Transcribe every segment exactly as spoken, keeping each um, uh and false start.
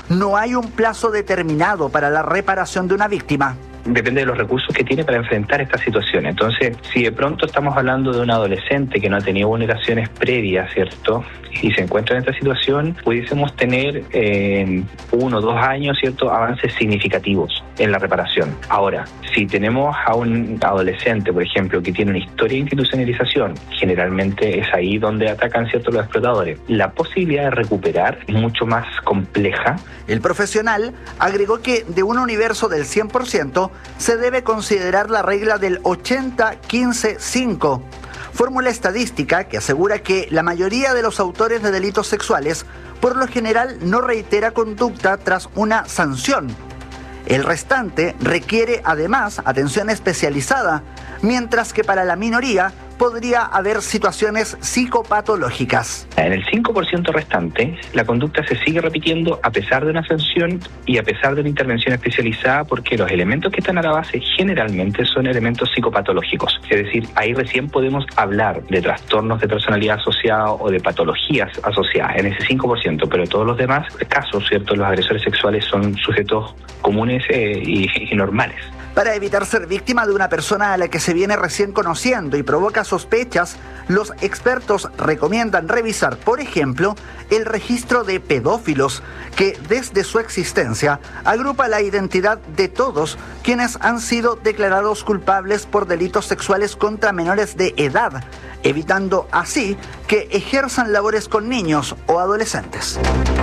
no hay un plazo determinado para la reparación de una víctima. Depende de los recursos que tiene para enfrentar esta situación. Entonces, si de pronto estamos hablando de un adolescente que no ha tenido vulneraciones previas, ¿cierto?, y se encuentra en esta situación, pudiésemos tener en uno o dos años, ¿cierto?, avances significativos en la reparación. Ahora, si tenemos a un adolescente, por ejemplo, que tiene una historia de institucionalización, generalmente es ahí donde atacan, ¿cierto?, los explotadores. La posibilidad de recuperar es mucho más compleja. El profesional agregó que de un universo del cien por ciento se debe considerar la regla del ochenta quince cinco, fórmula estadística que asegura que la mayoría de los autores de delitos sexuales por lo general no reitera conducta tras una sanción. El restante requiere además atención especializada, mientras que para la minoría podría haber situaciones psicopatológicas. En el cinco por ciento restante, la conducta se sigue repitiendo a pesar de una sanción y a pesar de una intervención especializada, porque los elementos que están a la base generalmente son elementos psicopatológicos. Es decir, ahí recién podemos hablar de trastornos de personalidad asociados o de patologías asociadas en ese cinco por ciento, pero todos los demás casos, ¿cierto?, los agresores sexuales son sujetos comunes eh, y, y normales. Para evitar ser víctima de una persona a la que se viene recién conociendo y provoca sospechas, los expertos recomiendan revisar, por ejemplo, el registro de pedófilos, que desde su existencia agrupa la identidad de todos quienes han sido declarados culpables por delitos sexuales contra menores de edad, evitando así que ejerzan labores con niños o adolescentes.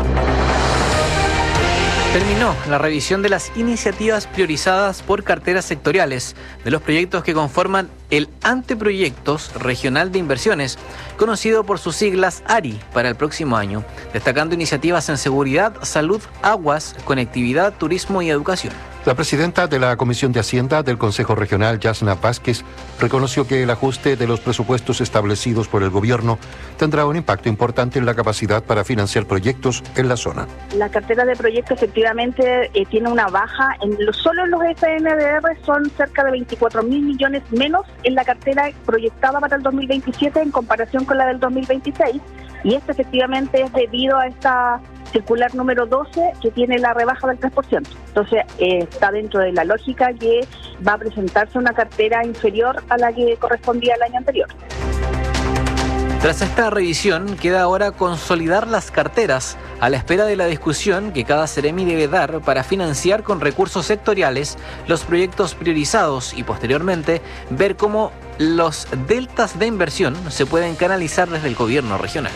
Terminó la revisión de las iniciativas priorizadas por carteras sectoriales de los proyectos que conforman el Anteproyectos Regional de Inversiones, conocido por sus siglas A R I, para el próximo año, destacando iniciativas en seguridad, salud, aguas, conectividad, turismo y educación. La presidenta de la Comisión de Hacienda del Consejo Regional, Yasna Vázquez, reconoció que el ajuste de los presupuestos establecidos por el gobierno tendrá un impacto importante en la capacidad para financiar proyectos en la zona. La cartera de proyectos efectivamente eh, tiene una baja. En lo, solo en los F N D R son cerca de veinticuatro mil millones menos en la cartera proyectada para el dos mil veintisiete en comparación con la del dos mil veintiséis. Y esto efectivamente es debido a esta circular número doce, que tiene la rebaja del tres por ciento. Entonces, eh, está dentro de la lógica que va a presentarse una cartera inferior a la que correspondía al año anterior. Tras esta revisión, queda ahora consolidar las carteras a la espera de la discusión que cada Seremi debe dar para financiar con recursos sectoriales los proyectos priorizados y posteriormente ver cómo los deltas de inversión se pueden canalizar desde el gobierno regional.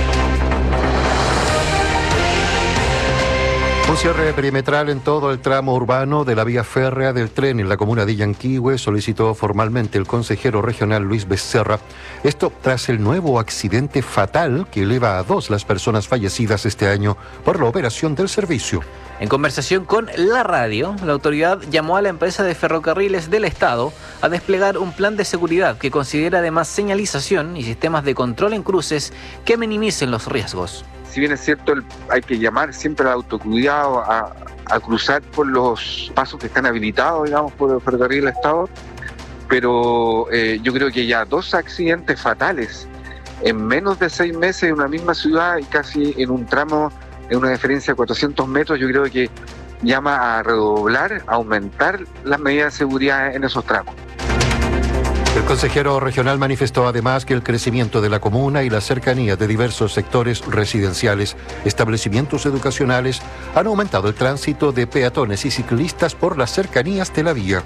Un cierre perimetral en todo el tramo urbano de la vía férrea del tren en la comuna de Yanquihue solicitó formalmente el consejero regional Luis Becerra. Esto tras el nuevo accidente fatal que eleva a dos las personas fallecidas este año por la operación del servicio. En conversación con la radio, la autoridad llamó a la empresa de ferrocarriles del Estado a desplegar un plan de seguridad que considera además señalización y sistemas de control en cruces que minimicen los riesgos. Si bien es cierto, hay que llamar siempre al autocuidado, a, a cruzar por los pasos que están habilitados, digamos, por el ferrocarril del Estado, pero eh, yo creo que ya dos accidentes fatales en menos de seis meses en una misma ciudad y casi en un tramo, en una diferencia de cuatrocientos metros, yo creo que llama a redoblar, a aumentar las medidas de seguridad en esos tramos. El consejero regional manifestó además que el crecimiento de la comuna y la cercanía de diversos sectores residenciales, establecimientos educacionales, han aumentado el tránsito de peatones y ciclistas por las cercanías de la vía.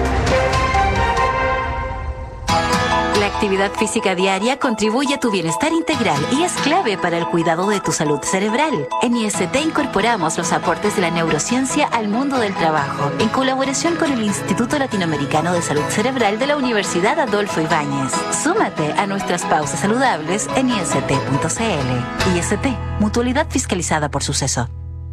La actividad física diaria contribuye a tu bienestar integral y es clave para el cuidado de tu salud cerebral. En I S T incorporamos los aportes de la neurociencia al mundo del trabajo, en colaboración con el Instituto Latinoamericano de Salud Cerebral de la Universidad Adolfo Ibáñez. Súmate a nuestras pausas saludables en i s t punto c l. I S T, mutualidad fiscalizada por Suceso.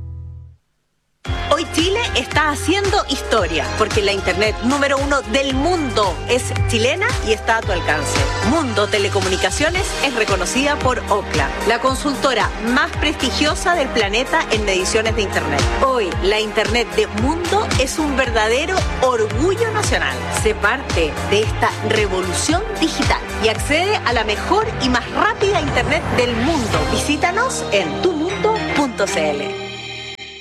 Hoy Chile está haciendo historia, porque la internet número uno del mundo es chilena y está a tu alcance. Mundo Telecomunicaciones es reconocida por Ookla, la consultora más prestigiosa del planeta en mediciones de internet. Hoy, la internet de Mundo es un verdadero orgullo nacional. Sé parte de esta revolución digital y accede a la mejor y más rápida internet del mundo. Visítanos en tu mundo punto c l.